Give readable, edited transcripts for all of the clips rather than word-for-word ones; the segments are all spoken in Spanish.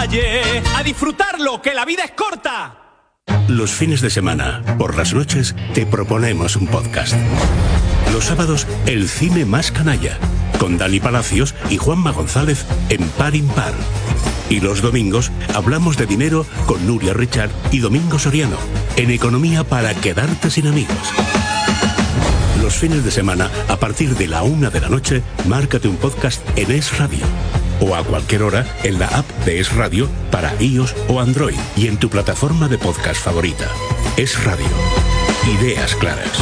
calle, a disfrutarlo, que la vida es corta. Los fines de semana, por las noches, te proponemos un podcast. Los sábados, el cine más canalla, con Dani Palacios y Juanma González en Par Impar. Y los domingos, hablamos de dinero con Nuria Richard y Domingo Soriano, en Economía para quedarte sin amigos. Los fines de semana, a partir de la 1 de la noche, márcate un podcast en Es Radio. O a cualquier hora en la app de Es Radio para iOS o Android y en tu plataforma de podcast favorita. Es Radio. Ideas claras.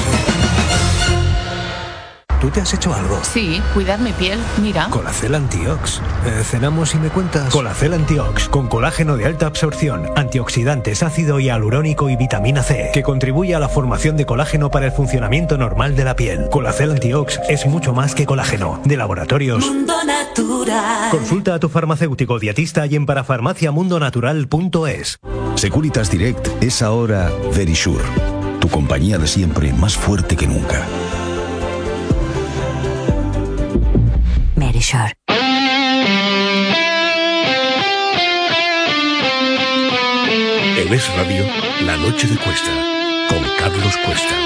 ¿Tú te has hecho algo? Sí, cuidar mi piel, mira. Colacel Antiox. ¿Cenamos y me cuentas? Colacel Antiox, con colágeno de alta absorción, antioxidantes, ácido hialurónico y vitamina C, que contribuye a la formación de colágeno para el funcionamiento normal de la piel. Colacel Antiox es mucho más que colágeno. De Laboratorios Mundo Natural. Consulta a tu farmacéutico dietista y en parafarmaciamundonatural.es. Securitas Direct es ahora Verisure, tu compañía de siempre más fuerte que nunca. Verisure. En Es Radio, La Noche de Cuesta, con Carlos Cuesta.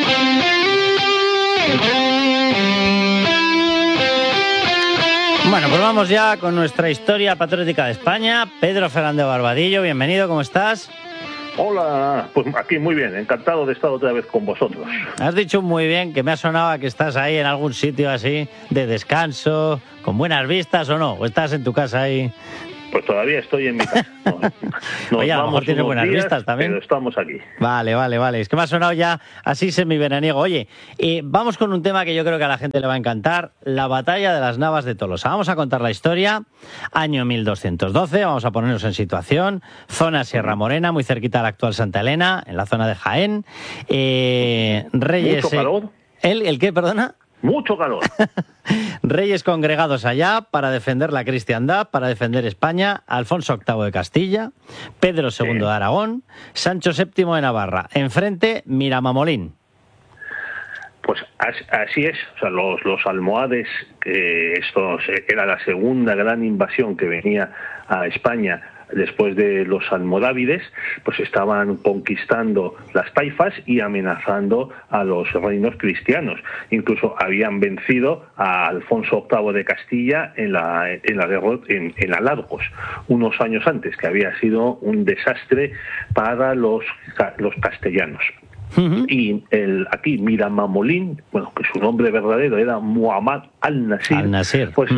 Bueno, pues vamos ya con nuestra historia patriótica de España. Pedro Fernández Barbadillo, bienvenido, ¿cómo estás? Hola, pues aquí muy bien, encantado de estar otra vez con vosotros. Has dicho muy bien, que me ha sonado a que estás ahí en algún sitio así, de descanso, con buenas vistas, ¿o no? ¿O estás en tu casa ahí? Pues todavía estoy en mi casa. Oye, a lo mejor tienes buenas vistas también. Pero estamos aquí. Vale. Es que me ha sonado ya así semiveraniego. Oye, vamos con un tema que yo creo que a la gente le va a encantar. La batalla de las Navas de Tolosa. Vamos a contar la historia. Año 1212, vamos a ponernos en situación. Zona Sierra Morena, muy cerquita de la actual Santa Elena, en la zona de Jaén. Reyes... ¿Mucho calor? ¿El qué, perdona? Mucho calor. Reyes congregados allá para defender la cristiandad, para defender España. Alfonso VIII de Castilla, Pedro II de Aragón, Sancho VII de Navarra. Enfrente, Miramamolín. Pues así es. O sea, los almohades, esto era la segunda gran invasión que venía a España después de los almorávides, pues estaban conquistando las taifas y amenazando a los reinos cristianos. Incluso habían vencido a Alfonso VIII de Castilla en la guerra en Alarcos, unos años antes, que había sido un desastre para los castellanos. Y aquí Miramamolín, bueno, que su nombre verdadero era Muhammad al-Nasir, pues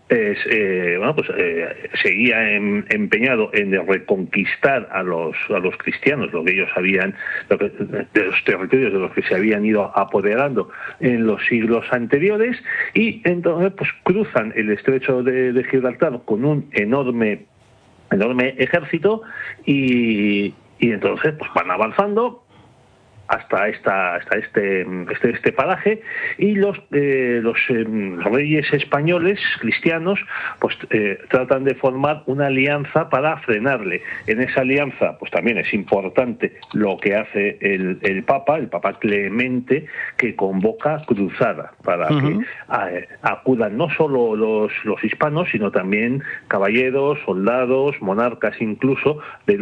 seguía empeñado en reconquistar a los cristianos, lo que ellos habían, de los territorios de los que se habían ido apoderando en los siglos anteriores, y entonces pues cruzan el estrecho de Gibraltar con un enorme ejército y entonces pues van avanzando hasta este paraje, y los reyes españoles cristianos pues tratan de formar una alianza para frenarle. En esa alianza pues también es importante lo que hace el Papa Clemente, que convoca cruzada para que acudan no solo los hispanos, sino también caballeros, soldados, monarcas, incluso del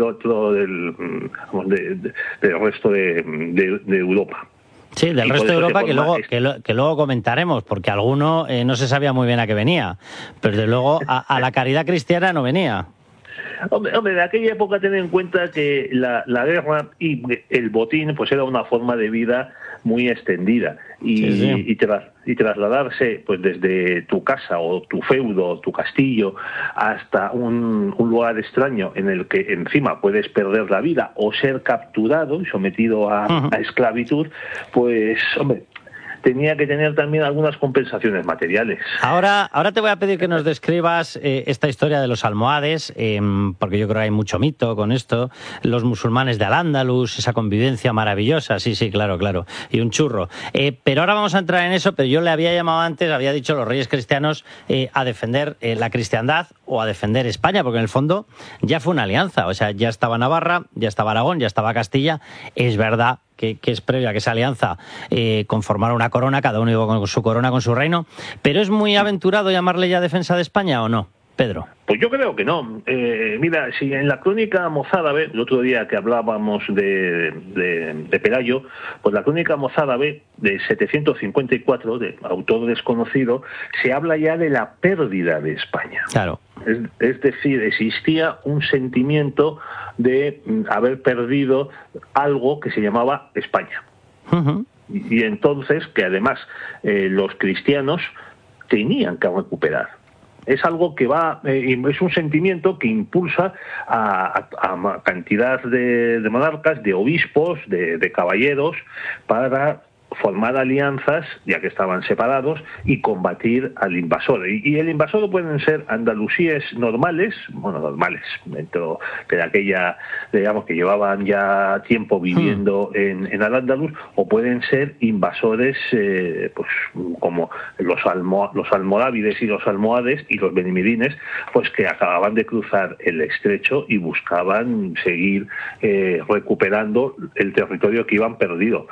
resto de Europa. Sí, del resto de Europa, que luego comentaremos, porque alguno no se sabía muy bien a qué venía, pero desde luego a la caridad cristiana no venía. Hombre, de aquella época ten en cuenta que la guerra y el botín pues era una forma de vida muy extendida, y trasladarse pues desde tu casa o tu feudo, tu castillo, hasta un lugar extraño en el que encima puedes perder la vida o ser capturado y sometido a esclavitud, pues hombre, tenía que tener también algunas compensaciones materiales. Ahora te voy a pedir que nos describas esta historia de los almohades, porque yo creo que hay mucho mito con esto. Los musulmanes de Al-Ándalus, esa convivencia maravillosa, sí, claro, y un churro. Pero ahora vamos a entrar en eso, pero yo le había llamado antes, había dicho los reyes cristianos a defender la cristiandad o a defender España, porque en el fondo ya fue una alianza. O sea, ya estaba Navarra, ya estaba Aragón, ya estaba Castilla. Es verdad que es previa a que esa alianza conformara una corona, cada uno iba con su corona, con su reino, pero ¿es muy aventurado llamarle ya defensa de España o no? Pedro? Pues yo creo que no. Mira, si en la crónica mozárabe, el otro día que hablábamos de Pelayo, pues la crónica mozárabe de 754, de autor desconocido, se habla ya de la pérdida de España. Claro. Es decir, existía un sentimiento de haber perdido algo que se llamaba España. Uh-huh. Y entonces, que además los cristianos tenían que recuperar. Es algo que es un sentimiento que impulsa a cantidad de monarcas, de obispos, de caballeros, para formar alianzas, ya que estaban separados, y combatir al invasor. Y el invasor pueden ser andalusíes normales, dentro de aquella, digamos, que llevaban ya tiempo viviendo en Al-Ándalus, o pueden ser invasores, pues como los almorávides y los almohades y los benimidines, pues que acababan de cruzar el estrecho y buscaban seguir recuperando el territorio que iban perdiendo.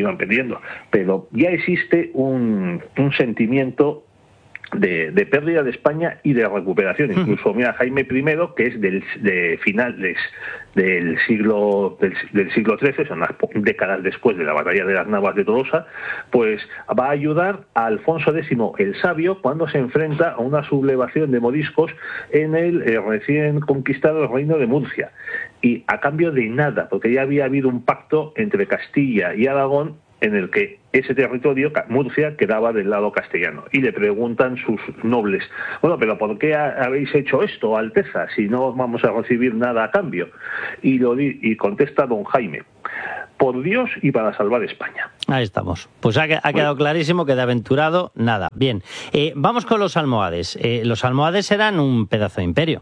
Pero ya existe un sentimiento de pérdida de España y de recuperación. Incluso, mira, Jaime I, que es de finales del siglo XIII, son unas décadas después de la batalla de las Navas de Tolosa, pues va a ayudar a Alfonso X el Sabio cuando se enfrenta a una sublevación de moriscos en el recién conquistado reino de Murcia. Y a cambio de nada, porque ya había habido un pacto entre Castilla y Aragón en el que ese territorio, Murcia, quedaba del lado castellano. Y le preguntan sus nobles, bueno, pero ¿por qué habéis hecho esto, Alteza, si no vamos a recibir nada a cambio? Y contesta don Jaime, por Dios y para salvar España. Ahí estamos. Pues ha quedado clarísimo que de aventurado, nada. Bien, vamos con los almohades. Los almohades eran un pedazo de imperio,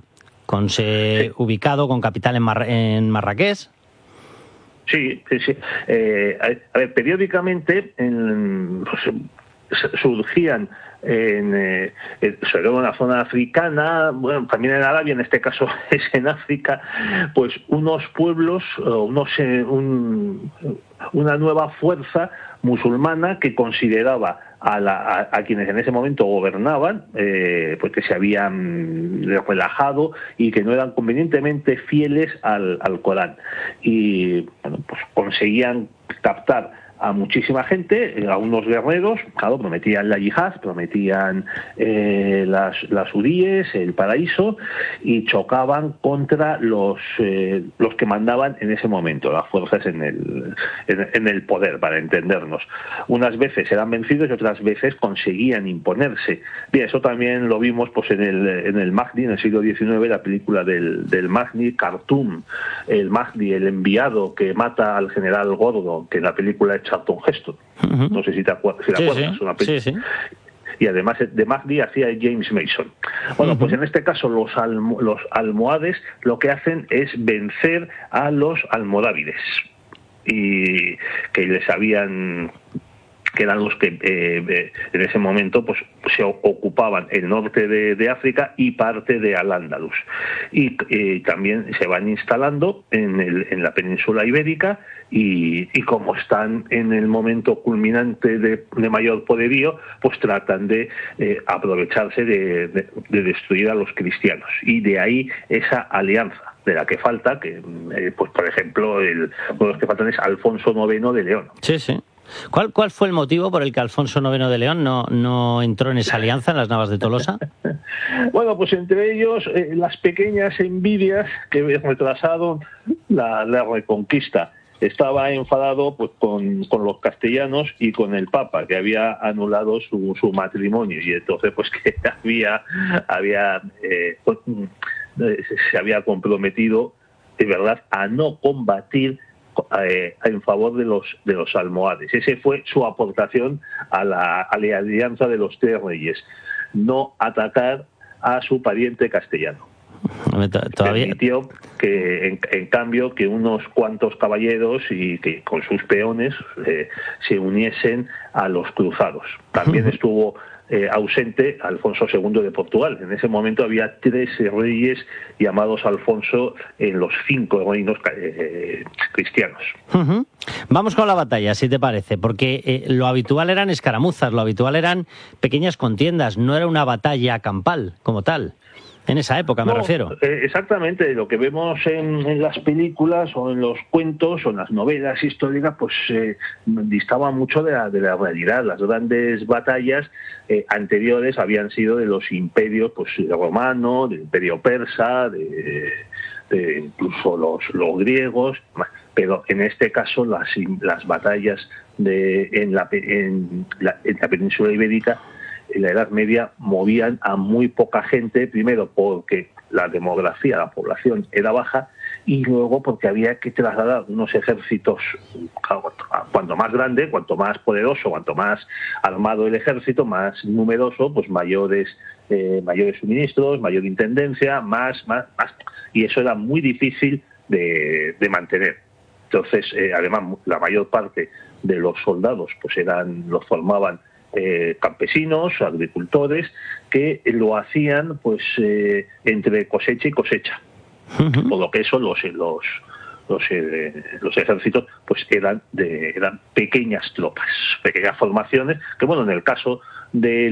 ubicado con capital en Marrakech. Sí. A ver, periódicamente surgían sobre todo en la zona africana, bueno, también en Arabia, en este caso es en África, pues unos pueblos, una nueva fuerza musulmana que consideraba a quienes en ese momento gobernaban, pues que se habían relajado y que no eran convenientemente fieles al Corán. Y bueno, pues conseguían captar a muchísima gente, a unos guerreros, claro, prometían la yihad, prometían las huríes, el paraíso, y chocaban contra los que mandaban en ese momento, las fuerzas en el poder, para entendernos. Unas veces eran vencidos y otras veces conseguían imponerse. Bien, eso también lo vimos pues en el Mahdi, en el siglo XIX, la película del Mahdi, Khartoum, el Mahdi, el enviado que mata al general Gordo, que en la película es Charlton Heston. No sé si te acuerdas. Sí. Y además de Mahdi hacía James Mason. Bueno, pues en este caso los almohades lo que hacen es vencer a los almorávides, y que les habían, que eran los que en ese momento pues se ocupaban el norte de África y parte de Al-Ándalus, y también se van instalando en la península ibérica, y como están en el momento culminante de mayor poderío, pues tratan de aprovecharse de destruir a los cristianos, y de ahí esa alianza de la que falta, que pues por ejemplo uno de los que faltan es Alfonso IX de León. Sí. ¿Cuál fue el motivo por el que Alfonso IX de León no entró en esa alianza en las Navas de Tolosa? Bueno, pues entre ellos las pequeñas envidias que retrasaron la reconquista. Estaba enfadado pues con los castellanos y con el Papa, que había anulado su matrimonio, y entonces pues que se había comprometido de verdad a no combatir en favor de los almohades. Ese fue su aportación a la alianza de los tres reyes: no atacar a su pariente castellano. Permitió que en cambio que unos cuantos caballeros y que con sus peones se uniesen a los cruzados. También estuvo ausente Alfonso II de Portugal. En ese momento había 13 reyes llamados Alfonso en los 5 reinos cristianos. Vamos con la batalla, si te parece, porque lo habitual eran escaramuzas, lo habitual eran pequeñas contiendas, no era una batalla campal como tal. En esa época me refiero. Exactamente, lo que vemos en las películas o en los cuentos o en las novelas históricas, pues distaba mucho de la realidad. Las grandes batallas anteriores habían sido de los imperios, pues el romano, del imperio persa, de incluso los griegos, pero en este caso las batallas en la península ibérica en la Edad Media movían a muy poca gente, primero porque la demografía, la población era baja, y luego porque había que trasladar unos ejércitos, cuanto más grande, cuanto más poderoso, cuanto más armado el ejército, más numeroso, pues mayores suministros, mayor intendencia, más, y eso era muy difícil de mantener. Entonces, además, la mayor parte de los soldados pues los formaban campesinos, agricultores, que lo hacían pues entre cosecha y cosecha. Por lo que eso los ejércitos pues eran pequeñas tropas, pequeñas formaciones, que bueno, en el caso de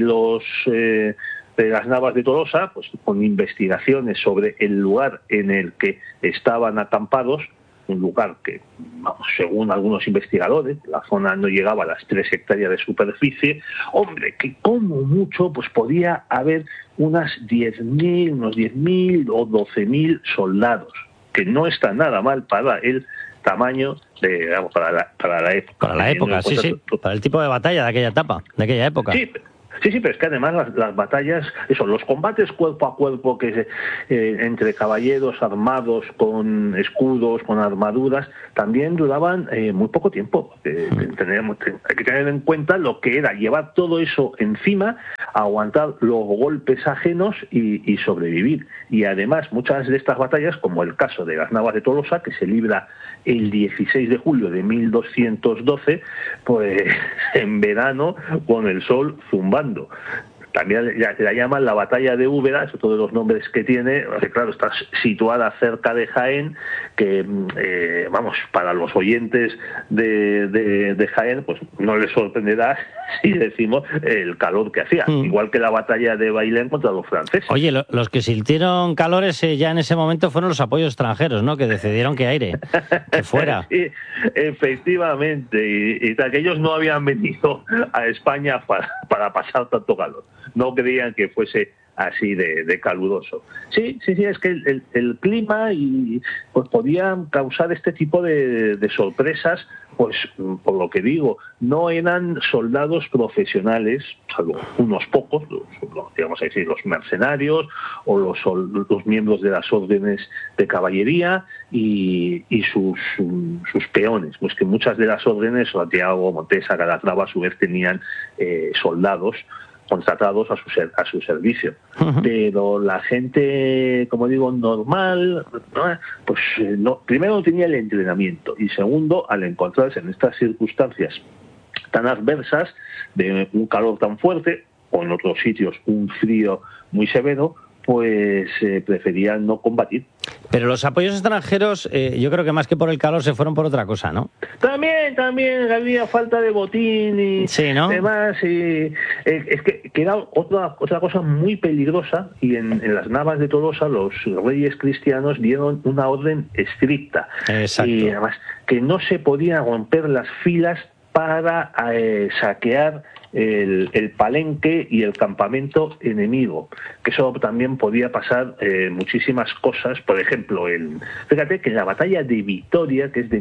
las Navas de Tolosa, pues con investigaciones sobre el lugar en el que estaban acampados, un lugar que, según algunos investigadores, la zona no llegaba a las 3 hectáreas de superficie, hombre, que como mucho pues podía haber unos 10.000 o 12.000 soldados, que no está nada mal para el tamaño para la época. Para la época, sí, para el tipo de batalla de aquella etapa, de aquella época. Sí, pero es que además las batallas, los combates cuerpo a cuerpo entre caballeros armados con escudos, con armaduras, también duraban muy poco tiempo. Hay que tener en cuenta lo que era llevar todo eso encima, aguantar los golpes ajenos y sobrevivir. Y además muchas de estas batallas, como el caso de las Navas de Tolosa, que se libra el 16 de julio de 1212, pues en verano con el sol zumbando. También la llaman la batalla de Úbeda, es otro de los nombres que tiene, porque claro, está situada cerca de Jaén, que para los oyentes de Jaén, pues no les sorprenderá si decimos el calor que hacía, igual que la batalla de Bailén contra los franceses. Oye, los que sintieron calores ya en ese momento fueron los apoyos extranjeros, ¿no? Que decidieron que fuera. Sí, efectivamente, y que ellos no habían venido a España para pasar tanto calor. No creían que fuese así de caluroso. Sí, es que el clima pues podía causar este tipo de sorpresas, pues por lo que digo, no eran soldados profesionales, salvo unos pocos, digamos así, los mercenarios o los miembros de las órdenes de caballería y sus peones, pues que muchas de las órdenes, Santiago, Montesa, Calatrava, a su vez tenían soldados contratados a su servicio. Pero la gente, como digo, normal, pues primero no tenía el entrenamiento, y segundo, al encontrarse en estas circunstancias tan adversas, de un calor tan fuerte, o en otros sitios un frío muy severo, pues preferían no combatir. Pero los apoyos extranjeros, yo creo que más que por el calor se fueron por otra cosa, ¿no? También había falta de botín y demás. Y, es que era otra cosa muy peligrosa, y en las Navas de Tolosa los reyes cristianos dieron una orden estricta. Exacto. Y además que no se podían romper las filas para saquear el palenque y el campamento enemigo, que eso también podía pasar muchísimas cosas. Por ejemplo, fíjate que en la batalla de Vitoria, que es de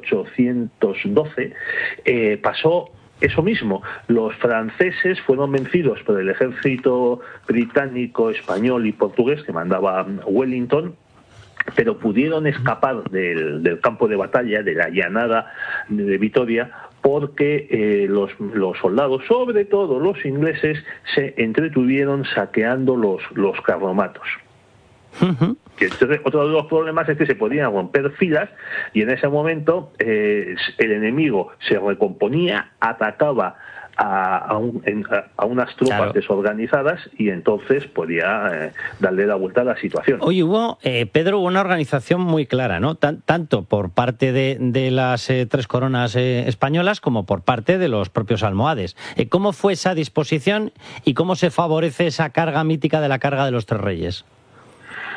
1812, pasó eso mismo. Los franceses fueron vencidos por el ejército británico, español y portugués que mandaba Wellington, pero pudieron escapar del campo de batalla, de la llanada de Vitoria, porque los soldados, sobre todo los ingleses, se entretuvieron saqueando los carromatos. Entonces, otro de los problemas es que se podían romper filas, y en ese momento el enemigo se recomponía, atacaba a unas tropas desorganizadas, y entonces podía darle la vuelta a la situación. Oye, Pedro, hubo una organización muy clara, ¿no? Tanto por parte de las tres coronas españolas como por parte de los propios almohades. ¿Cómo fue esa disposición y cómo se favorece esa carga mítica de la carga de los tres reyes?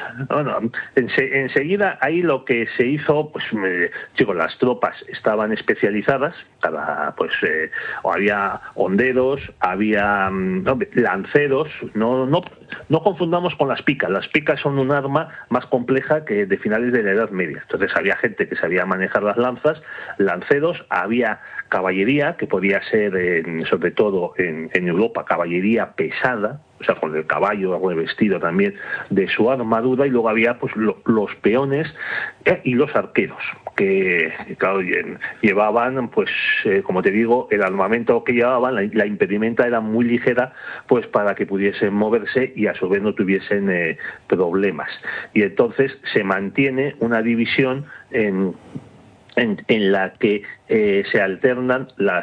bueno, enseguida ahí lo que se hizo, pues chicos, las tropas estaban especializadas, o había honderos, había lanceros, no confundamos con las picas. Las picas son un arma más compleja que de finales de la Edad Media. Entonces había gente que sabía manejar las lanzas, lanceros, había caballería, que podía ser, sobre todo en Europa, caballería pesada, o sea, con el caballo revestido también de su armadura, y luego había pues los peones y los arqueros, que claro, llevaban, pues como te digo, el armamento que llevaban, la impedimenta era muy ligera, pues para que pudiesen moverse y a su vez no tuviesen problemas. Y entonces se mantiene una división en la que se alternan las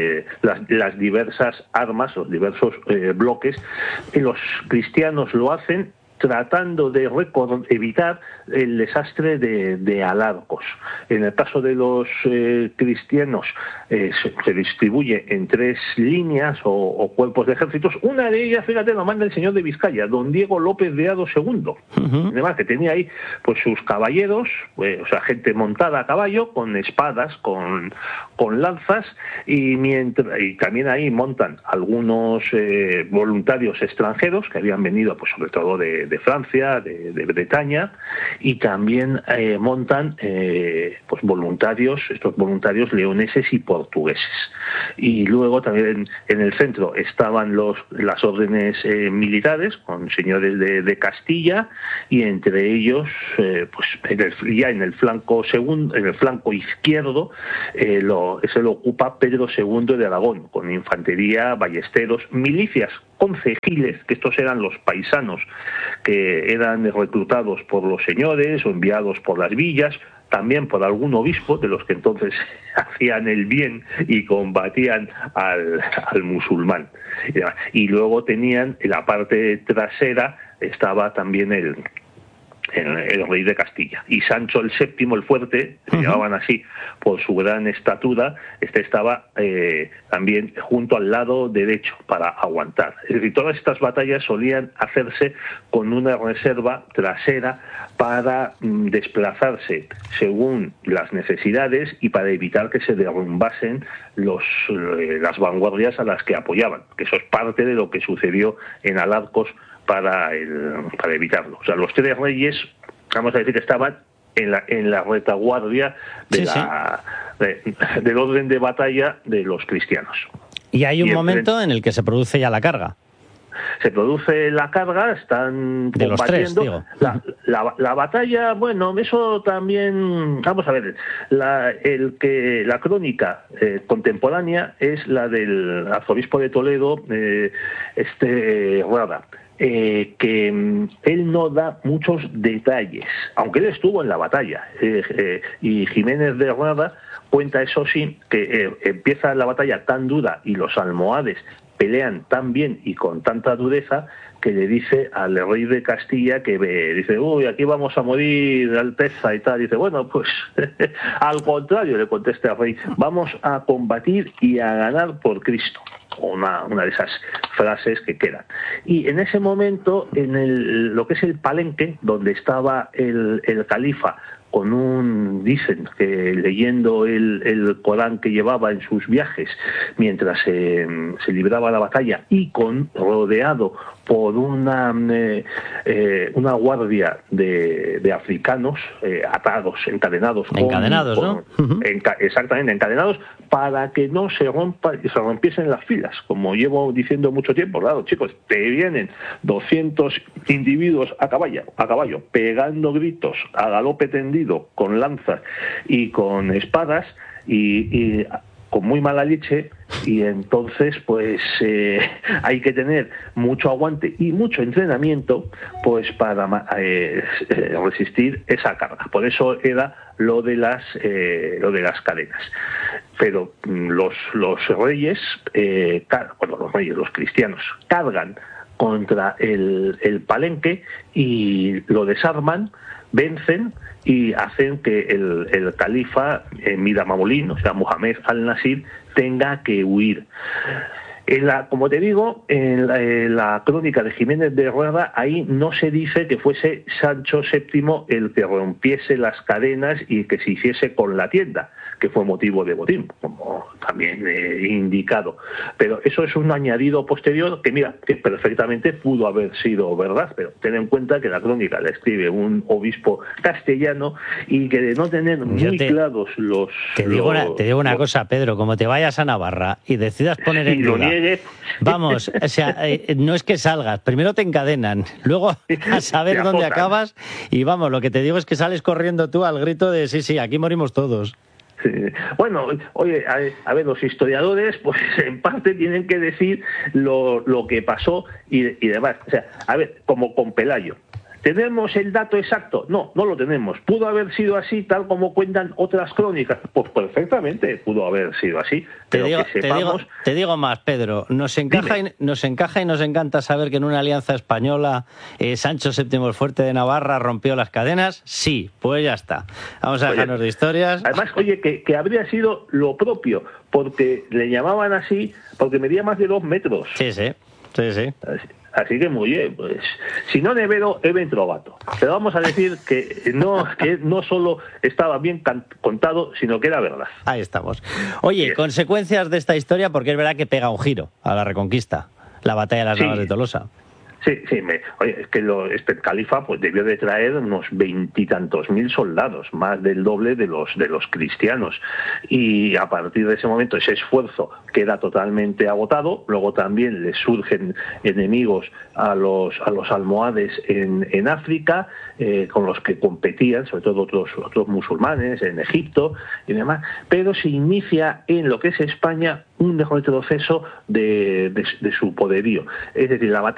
diversas armas, los diversos bloques, y los cristianos lo hacen tratando de evitar el desastre de Alarcos. En el caso de los cristianos se distribuye en 3 líneas o cuerpos de ejércitos. Una de ellas, fíjate, lo manda el señor de Vizcaya, don Diego López de Hado II. Además que tenía ahí pues sus caballeros, o sea, gente montada a caballo, con espadas, con lanzas, y también ahí montan algunos voluntarios extranjeros que habían venido, pues sobre todo de Francia, de Bretaña, y también montan pues estos voluntarios leoneses y portugueses. Y luego también en el centro estaban las órdenes militares con señores de Castilla, y entre ellos pues ya en el flanco izquierdo se lo ocupa Pedro II de Aragón, con infantería, ballesteros, milicias, concejiles, que estos eran los paisanos que eran reclutados por los señores o enviados por las villas, también por algún obispo, de los que entonces hacían el bien y combatían al musulmán. Y luego tenían, en la parte trasera, estaba también el rey de Castilla. Y Sancho el VII, el Fuerte, se llamaban así por su gran estatura, estaba también junto al lado derecho para aguantar. Es decir, todas estas batallas solían hacerse con una reserva trasera para desplazarse según las necesidades y para evitar que se derrumbasen las vanguardias a las que apoyaban, que eso es parte de lo que sucedió en Alarcos para evitarlo. O sea, los 3 reyes, vamos a decir, que estaban en la retaguardia del orden de batalla de los cristianos. Y hay un momento en el que se produce ya la carga. Se produce la carga, están de combatiendo. Los 3, digo. La batalla, bueno, eso también, vamos a ver, la crónica contemporánea es la del arzobispo de Toledo, Rada. Que él no da muchos detalles, aunque él estuvo en la batalla, y Jiménez de Rada cuenta, eso sí, que empieza la batalla tan dura y los almohades pelean tan bien y con tanta dureza, que le dice al rey de Castilla dice, uy, aquí vamos a morir, Alteza, y tal. Dice, bueno, pues al contrario, le contesta al rey, vamos a combatir y a ganar por Cristo. Una de esas frases que quedan. Y en ese momento, en lo que es el palenque, donde estaba el califa, dicen que leyendo el Corán que llevaba en sus viajes mientras se libraba la batalla, y rodeado por una guardia de africanos atados, encadenados. Encadenados, ¿no? Exactamente, encadenados, para que no se rompiesen las filas. Como llevo diciendo mucho tiempo, claro, chicos, te vienen 200 individuos a caballo, pegando gritos, a galope tendido, con lanzas y con espadas, y con muy mala leche, y entonces pues hay que tener mucho aguante y mucho entrenamiento pues para resistir esa carga. Por eso era lo de las cadenas. Pero los reyes, los cristianos cargan contra el palenque y lo desarman, vencen y hacen que el califa Mirza Mamolín, o sea, Mohamed al-Nasir, tenga que huir. Como te digo, en la crónica de Jiménez de Rueda, ahí no se dice que fuese Sancho VII el que rompiese las cadenas y que se hiciese con la tienda, que fue motivo de botín, como también he indicado. Pero eso es un añadido posterior que, mira, que perfectamente pudo haber sido verdad, pero ten en cuenta que la crónica la escribe un obispo castellano y que de no tener muy claros los... Te digo una cosa, Pedro, como te vayas a Navarra y decidas poner en duda... Vamos, o sea, no es que salgas, primero te encadenan, luego a saber dónde acabas y vamos, lo que te digo es que sales corriendo tú al grito de sí, aquí morimos todos. Sí. Bueno, oye, a ver, los historiadores pues en parte tienen que decir lo que pasó y demás. O sea, a ver, como con Pelayo. ¿Tenemos el dato exacto? No lo tenemos. ¿Pudo haber sido así, tal como cuentan otras crónicas? Pues perfectamente pudo haber sido así. Pero te digo más, Pedro. Nos encaja y nos encanta saber que en una alianza española Sancho VII el Fuerte de Navarra rompió las cadenas. Sí, pues ya está. Vamos a dejarnos de historias. Además, oye, que habría sido lo propio, porque le llamaban así, porque medía más de 2 metros. Sí. Así que muy bien, pues si no nevero, ben trovato. Pero vamos a decir que no solo estaba bien contado, sino que era verdad. Ahí estamos. Oye, bien. Consecuencias de esta historia, porque es verdad que pega un giro a la Reconquista, la batalla de las Navas de Tolosa. Sí, oye, es que este califa pues debió de traer unos 20 y tantos mil soldados, más del doble de los cristianos, y a partir de ese momento ese esfuerzo queda totalmente agotado. Luego también le surgen enemigos a los almohades en África, con los que competían, sobre todo otros musulmanes en Egipto y demás, pero se inicia en lo que es España un retroceso de su poderío. Es decir, la batalla